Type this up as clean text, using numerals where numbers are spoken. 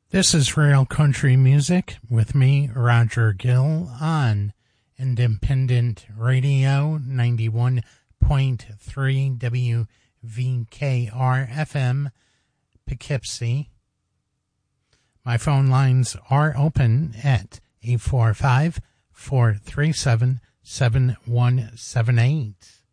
This is Real Country Music with me, Roger Gill, on Independent Radio 91.3 WVKR FM, Poughkeepsie. My phone lines are open at 845-437-7178.